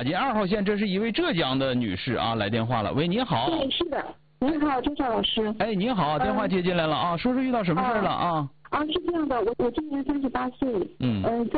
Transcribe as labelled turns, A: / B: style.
A: 打进2号线，这是一位浙江的女士啊，来电话了。喂，你好。
B: 对，是的。你好，周少老师。
A: 哎，你好，电话接进来了啊，说说遇到什么事了啊？
B: 是这样的，我今年38岁。